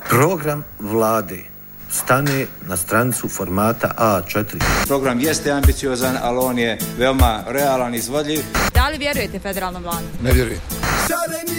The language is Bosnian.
Program vlade stane na stranicu formata A4. Program jeste ambiciozan, ali on je veoma realan, izvodljiv. Da li vjerujete federalnom vladu? Ne vjerujem.